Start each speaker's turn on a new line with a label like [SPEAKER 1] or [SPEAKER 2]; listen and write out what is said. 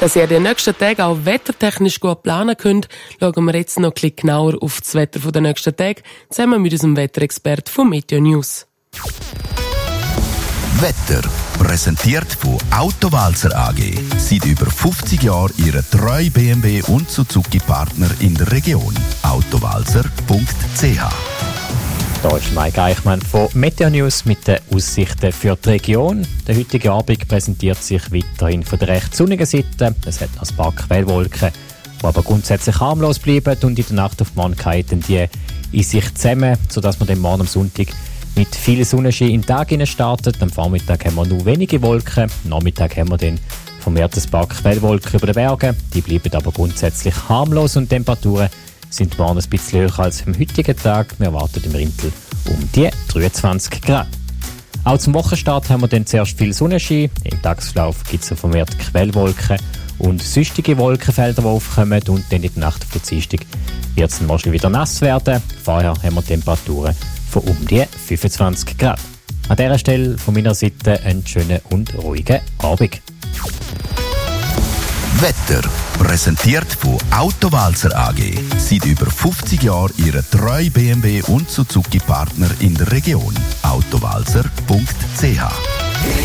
[SPEAKER 1] Dass ihr die nächsten Tage auch wettertechnisch gut planen könnt, schauen wir jetzt noch ein bisschen genauer auf das Wetter der nächsten Tage, zusammen mit unserem Wetterexperten von Meteo News.
[SPEAKER 2] Wetter, präsentiert von Autowalzer AG. Seit über 50 Jahren Ihre treue BMW und Suzuki-Partner in der Region. Autowalzer.ch.
[SPEAKER 3] Hier ist Mike Eichmann von Meteo News mit den Aussichten für die Region. Der heutige Abend präsentiert sich weiterhin von der recht sonnigen Seite. Es hat noch ein paar Quellwolken, die aber grundsätzlich harmlos bleiben, und in der Nacht auf morgen halten die in sich zusammen, sodass man dann morgen am Sonntag mit viel Sonnenschein in den Tag startet. Am Vormittag haben wir nur wenige Wolken, am Nachmittag haben wir dann vermehrt ein paar Quellwolken über den Bergen. Die bleiben aber grundsätzlich harmlos und Temperaturen sind morgen ein bisschen höher als am heutigen Tag. Wir erwarten im Rintel um die 23 Grad. Auch zum Wochenstart haben wir dann zuerst viel Sonnenschein. Im Tagesverlauf gibt es vermehrt Quellwolken und sonstige Wolkenfelder, die aufkommen. Und dann in der Nacht auf der Dienstag wird es wahrscheinlich wieder nass werden. Vorher haben wir Temperaturen von um die 25 Grad. An dieser Stelle von meiner Seite einen schönen und ruhigen Abend.
[SPEAKER 2] Wetter, präsentiert von Autowalzer AG. Seit über 50 Jahren Ihre treue BMW und Suzuki-Partner in der Region. Autowalzer.ch.